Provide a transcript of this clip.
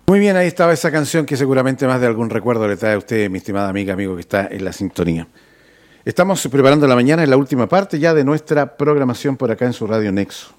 Muy bien, ahí estaba esa canción que seguramente más de algún recuerdo le trae a usted, mi estimada amiga, amigo que está en la sintonía. Estamos preparando la mañana en la última parte ya de nuestra programación por acá en su Radio Nexo.